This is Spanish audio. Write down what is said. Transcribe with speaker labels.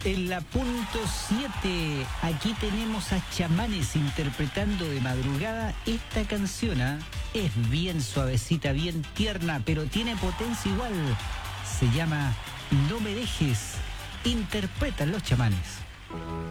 Speaker 1: En la punto 7, aquí tenemos a Chamanes interpretando de madrugada esta canción. Es bien suavecita, bien tierna, pero tiene potencia igual. Se llama No me dejes. Interpretan los Chamanes.